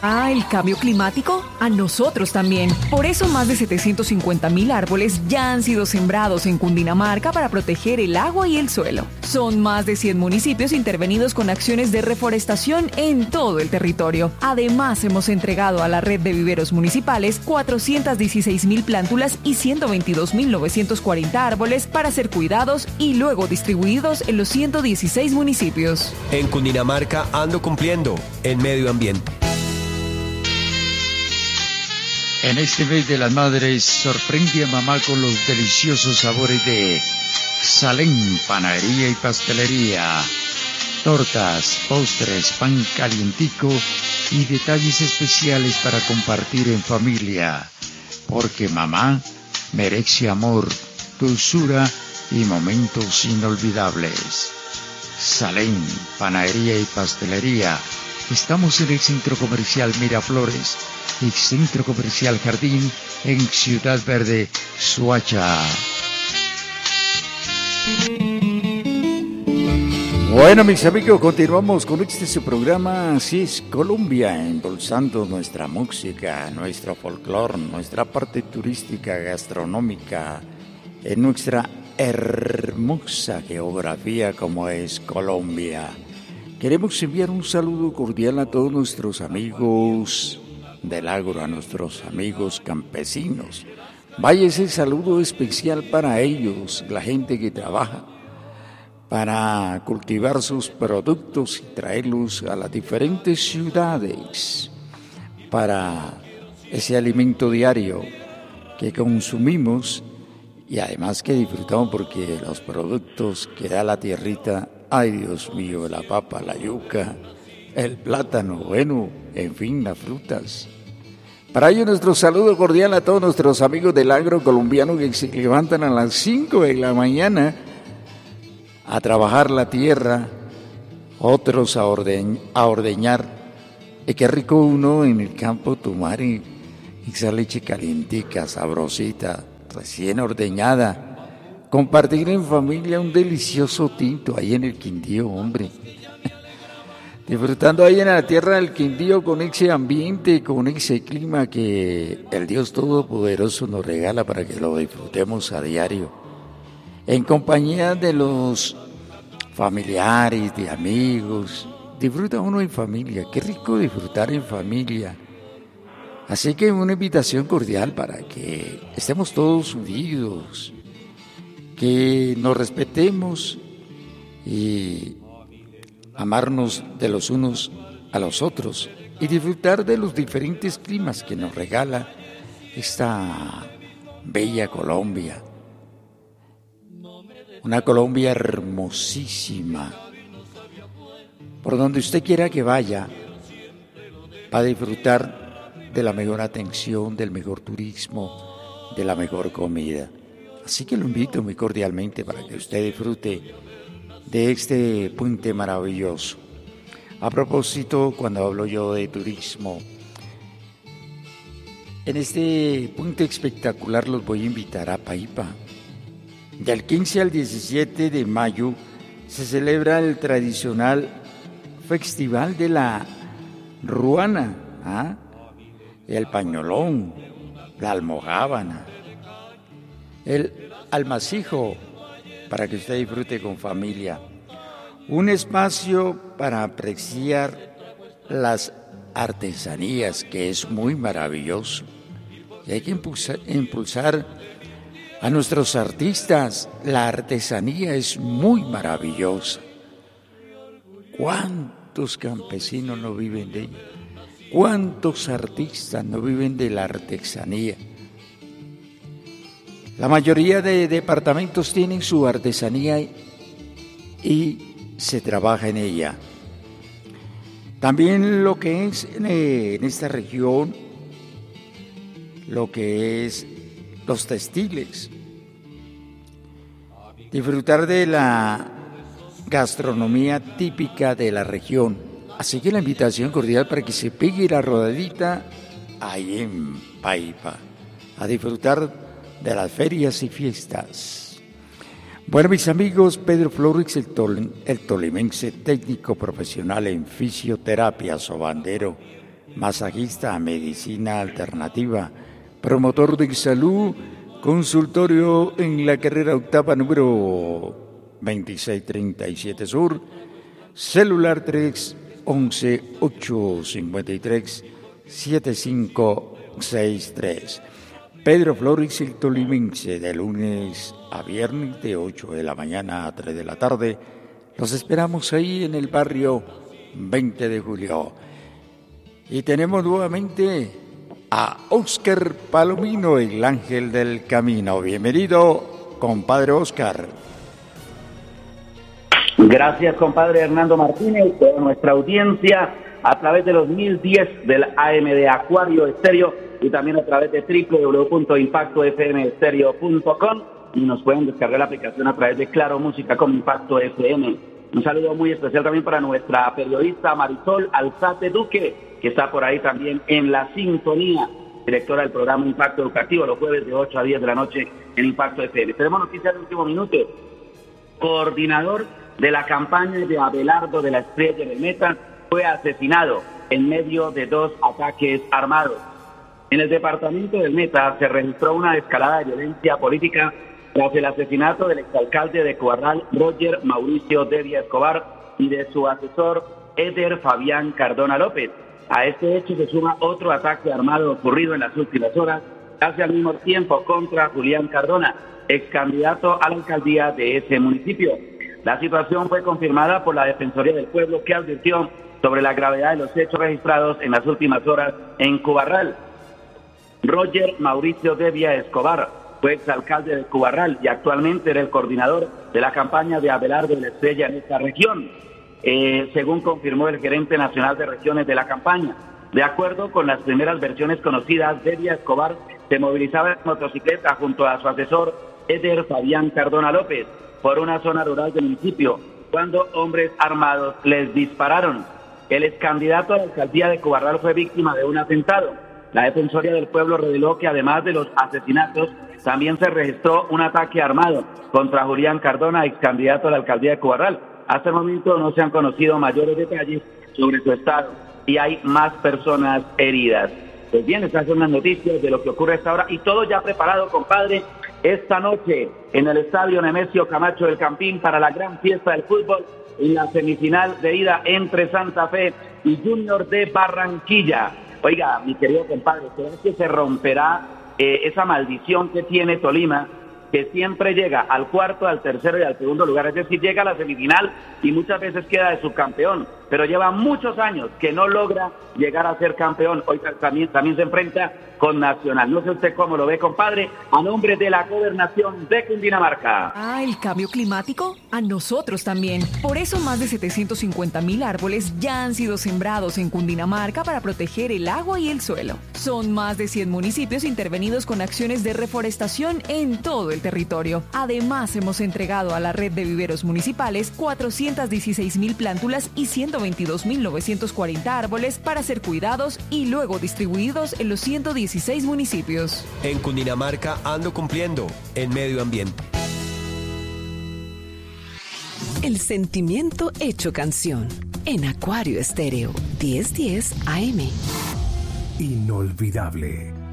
Ah, ¿el cambio climático? A nosotros también. Por eso más de 750.000 árboles ya han sido sembrados en Cundinamarca para proteger el agua y el suelo. Son más de 100 municipios intervenidos con acciones de reforestación en todo el territorio. Además, hemos entregado a la red de viveros municipales 416.000 plántulas y 122.940 árboles para ser cuidados y luego distribuidos en los 116 municipios. En Cundinamarca ando cumpliendo en medio ambiente. En este mes de las madres, sorprende a mamá con los deliciosos sabores de Salem, panadería y pastelería. Tortas, postres, pan calientico y detalles especiales para compartir en familia. Porque mamá merece amor, dulzura y momentos inolvidables. Salem, panadería y pastelería. Estamos en el Centro Comercial Miraflores y Centro Comercial Jardín en Ciudad Verde, Soacha. Bueno, mis amigos, continuamos con este su programa. Así es, Colombia, impulsando nuestra música, nuestro folclore, nuestra parte turística, gastronómica, en nuestra hermosa geografía como es Colombia. Queremos enviar un saludo cordial a todos nuestros amigos del agro, a nuestros amigos campesinos. Vaya ese saludo especial para ellos, la gente que trabaja para cultivar sus productos y traerlos a las diferentes ciudades para ese alimento diario que consumimos y además que disfrutamos porque los productos que da la tierrita, ay Dios mío, la papa, la yuca, el plátano, bueno, en fin, las frutas. Para ello nuestro saludo cordial a todos nuestros amigos del agro colombiano que se levantan a las 5 de la mañana a trabajar la tierra, otros a ordeñar. Y qué rico uno en el campo tomar esa leche calientica, sabrosita, recién ordeñada. Compartir en familia un delicioso tinto ahí en el Quindío, hombre. Disfrutando ahí en la tierra del Quindío con ese ambiente, con ese clima que el Dios Todopoderoso nos regala para que lo disfrutemos a diario. En compañía de los familiares, de amigos. Disfruta uno en familia, qué rico disfrutar en familia. Así que una invitación cordial para que estemos todos unidos, que nos respetemos y amarnos de los unos a los otros y disfrutar de los diferentes climas que nos regala esta bella Colombia. Una Colombia hermosísima. Por donde usted quiera que vaya, va a disfrutar de la mejor atención, del mejor turismo, de la mejor comida. Así que lo invito muy cordialmente para que usted disfrute de este puente maravilloso. A propósito, cuando hablo yo de turismo, en este puente espectacular los voy a invitar a Paipa. Del 15 al 17 de mayo se celebra el tradicional Festival de la Ruana, el pañolón, la almojábana, el almacijo, para que usted disfrute con familia. Un espacio para apreciar las artesanías, que es muy maravilloso. Y hay que impulsar a nuestros artistas. La artesanía es muy maravillosa. ¿Cuántos campesinos no viven de ella? ¿Cuántos artistas no viven de la artesanía? La mayoría de departamentos tienen su artesanía y se trabaja en ella. También lo que es en esta región, lo que es los textiles. Disfrutar de la gastronomía típica de la región. Así que la invitación cordial para que se pegue la rodadita ahí en Paipa, a disfrutar de las ferias y fiestas. Bueno, mis amigos, Pedro Flores, el tolimense técnico profesional en fisioterapia, sobandero, masajista, medicina alternativa, promotor de salud, consultorio en la carrera octava número 2637 Sur, celular 311-853-7563. Pedro Flores, el tolimense, de lunes a viernes de 8 de la mañana a 3 de la tarde. Los esperamos ahí en el barrio 20 de julio. Y tenemos nuevamente a Óscar Palomino, el ángel del camino. Bienvenido, compadre Óscar. Gracias, compadre Hernando Martínez, toda nuestra audiencia a través de los 1010 del AM de Acuario Estéreo y también a través de www.impactofmestereo.com, y nos pueden descargar la aplicación a través de Claro Música con Impacto FM. Un saludo muy especial también para nuestra periodista Marisol Alzate Duque, que está por ahí también en la sintonía, directora del programa Impacto Educativo, los jueves de 8 a 10 de la noche en Impacto FM. Tenemos noticias de último minuto. Coordinador de la campaña de Abelardo de la Estrella del Meta fue asesinado en medio de 2 ataques armados. En el departamento del Meta se registró una escalada de violencia política tras el asesinato del exalcalde de Cubarral, Roger Mauricio Devia Escobar, y de su asesor, Eder Fabián Cardona López. A este hecho se suma otro ataque armado ocurrido en las últimas horas, casi al mismo tiempo, contra Julián Cardona, ex candidato a la alcaldía de ese municipio. La situación fue confirmada por la Defensoría del Pueblo, que advirtió sobre la gravedad de los hechos registrados en las últimas horas en Cubarral. Roger Mauricio Devia Escobar fue exalcalde de Cubarral y actualmente era el coordinador de la campaña de Abelardo de la Estrella en esta región, según confirmó el gerente nacional de regiones de la campaña. De acuerdo con las primeras versiones conocidas, Devia Escobar se movilizaba en motocicleta junto a su asesor Eder Fabián Cardona López por una zona rural del municipio, cuando hombres armados les dispararon. El ex candidato a la alcaldía de Cubarral fue víctima de un atentado. La Defensoría del Pueblo reveló que además de los asesinatos, también se registró un ataque armado contra Julián Cardona, ex candidato a la alcaldía de Cubarral. Hasta el momento no se han conocido mayores detalles sobre su estado y hay más personas heridas. Pues bien, estas son las noticias de lo que ocurre a esta hora y todo ya preparado, compadre, esta noche en el Estadio Nemesio Camacho del Campín para la gran fiesta del fútbol en la semifinal de ida entre Santa Fe y Junior de Barranquilla. Oiga, mi querido compadre, ¿será que se romperá esa maldición que tiene Tolima, que siempre llega al cuarto, al tercero y al segundo lugar? Es decir, llega a la semifinal y muchas veces queda de subcampeón, pero lleva muchos años que no logra llegar a ser campeón. Hoy también se enfrenta con Nacional. No sé usted cómo lo ve, compadre, a nombre de la Gobernación de Cundinamarca. ¿El cambio climático? A nosotros también. Por eso más de 750,000 árboles ya han sido sembrados en Cundinamarca para proteger el agua y el suelo. Son más de 100 municipios intervenidos con acciones de reforestación en todo el territorio. Además, hemos entregado a la red de viveros municipales 416,000 plántulas y 122,940 árboles para ser cuidados y luego distribuidos en los 116 municipios. En Cundinamarca ando cumpliendo en medio ambiente. El sentimiento hecho canción. En Acuario Estéreo 1010 AM. Inolvidable.